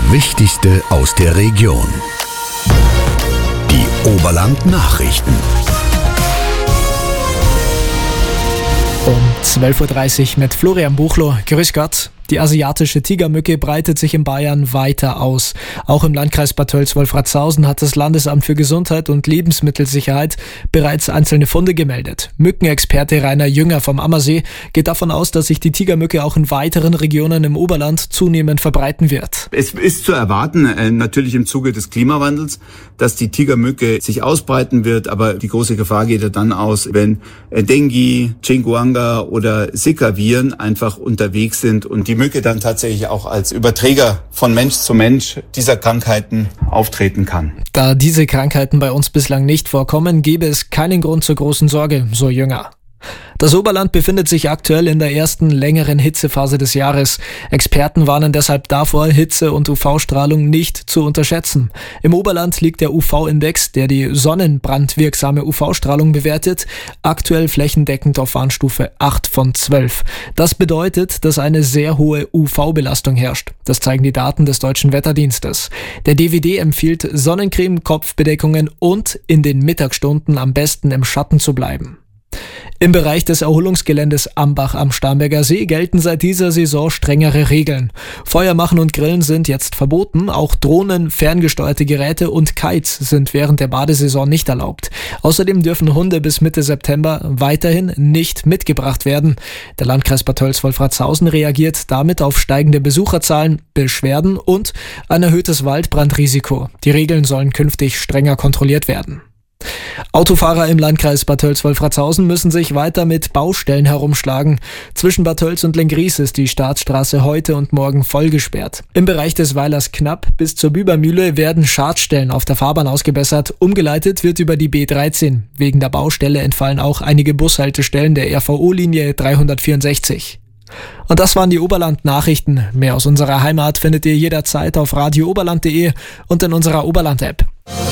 Wichtigste aus der Region. Die Oberland-Nachrichten. Um 12.30 Uhr mit Florian Buchloh. Grüß Gott. Die asiatische Tigermücke breitet sich in Bayern weiter aus. Auch im Landkreis Bad Tölz-Wolfratshausen hat das Landesamt für Gesundheit und Lebensmittelsicherheit bereits einzelne Funde gemeldet. Mückenexperte Rainer Jünger vom Ammersee geht davon aus, dass sich die Tigermücke auch in weiteren Regionen im Oberland zunehmend verbreiten wird. Es ist zu erwarten, natürlich im Zuge des Klimawandels, dass die Tigermücke sich ausbreiten wird, aber die große Gefahr geht ja dann aus, wenn Dengue, Chinguanga oder Zika-Viren einfach unterwegs sind und die Mücke dann tatsächlich auch als Überträger von Mensch zu Mensch dieser Krankheiten auftreten kann. Da diese Krankheiten bei uns bislang nicht vorkommen, gäbe es keinen Grund zur großen Sorge, so Jünger. Das Oberland befindet sich aktuell in der ersten längeren Hitzephase des Jahres. Experten warnen deshalb davor, Hitze- und UV-Strahlung nicht zu unterschätzen. Im Oberland liegt der UV-Index, der die sonnenbrandwirksame UV-Strahlung bewertet, aktuell flächendeckend auf Warnstufe 8 von 12. Das bedeutet, dass eine sehr hohe UV-Belastung herrscht. Das zeigen die Daten des Deutschen Wetterdienstes. Der DWD empfiehlt Sonnencreme, Kopfbedeckungen und in den Mittagsstunden am besten im Schatten zu bleiben. Im Bereich des Erholungsgeländes Ambach am Starnberger See gelten seit dieser Saison strengere Regeln. Feuer machen und Grillen sind jetzt verboten, auch Drohnen, ferngesteuerte Geräte und Kites sind während der Badesaison nicht erlaubt. Außerdem dürfen Hunde bis Mitte September weiterhin nicht mitgebracht werden. Der Landkreis Bad Tölz-Wolfratshausen reagiert damit auf steigende Besucherzahlen, Beschwerden und ein erhöhtes Waldbrandrisiko. Die Regeln sollen künftig strenger kontrolliert werden. Autofahrer im Landkreis Bad Tölz-Wolfratshausen müssen sich weiter mit Baustellen herumschlagen. Zwischen Bad Tölz und Lenggries ist die Staatsstraße heute und morgen voll gesperrt. Im Bereich des Weilers Knapp bis zur Bübermühle werden Schadstellen auf der Fahrbahn ausgebessert. Umgeleitet wird über die B13. Wegen der Baustelle entfallen auch einige Bushaltestellen der RVO-Linie 364. Und das waren die Oberland-Nachrichten. Mehr aus unserer Heimat findet ihr jederzeit auf radiooberland.de und in unserer Oberland-App.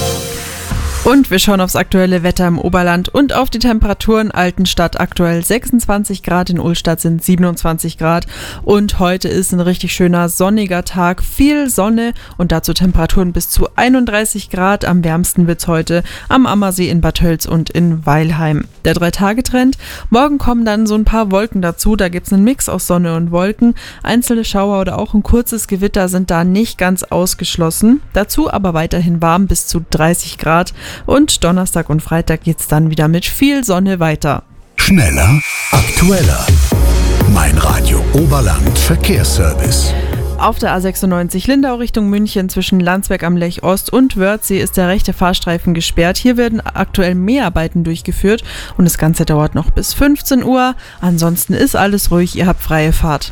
Und wir schauen aufs aktuelle Wetter im Oberland und auf die Temperaturen. Altenstadt aktuell 26 Grad, in Ullstadt sind 27 Grad. Und heute ist ein richtig schöner sonniger Tag, viel Sonne und dazu Temperaturen bis zu 31 Grad. Am wärmsten wird's heute am Ammersee in Bad Tölz und in Weilheim. Der 3-Tage-Trend. Morgen kommen dann so ein paar Wolken dazu. Da gibt's einen Mix aus Sonne und Wolken. Einzelne Schauer oder auch ein kurzes Gewitter sind da nicht ganz ausgeschlossen. Dazu aber weiterhin warm bis zu 30 Grad. Und Donnerstag und Freitag geht's dann wieder mit viel Sonne weiter. Schneller, aktueller. Mein Radio Oberland Verkehrsservice. Auf der A96 Lindau Richtung München zwischen Landsberg am Lech Ost und Wörthsee ist der rechte Fahrstreifen gesperrt. Hier werden aktuell Mäharbeiten durchgeführt und das Ganze dauert noch bis 15 Uhr. Ansonsten ist alles ruhig, ihr habt freie Fahrt.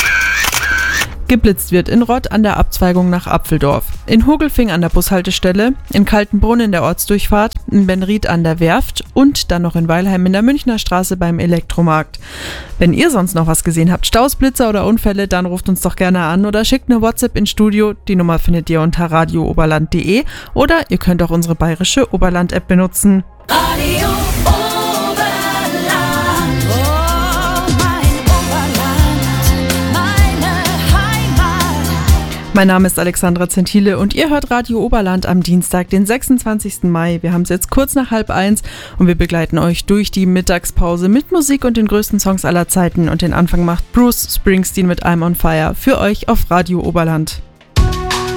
Geblitzt wird in Rott an der Abzweigung nach Apfeldorf, in Hogelfing an der Bushaltestelle, in Kaltenbrunn in der Ortsdurchfahrt, in Benried an der Werft und dann noch in Weilheim in der Münchner Straße beim Elektromarkt. Wenn ihr sonst noch was gesehen habt, Staus, Blitzer oder Unfälle, dann ruft uns doch gerne an oder schickt eine WhatsApp ins Studio. Die Nummer findet ihr unter radiooberland.de oder ihr könnt auch unsere bayerische Oberland-App benutzen. Radio Mein Name ist Alexandra Zentile und ihr hört Radio Oberland am Dienstag, den 26. Mai. Wir haben es jetzt kurz nach 12:30 und wir begleiten euch durch die Mittagspause mit Musik und den größten Songs aller Zeiten. Und den Anfang macht Bruce Springsteen mit I'm on Fire für euch auf Radio Oberland.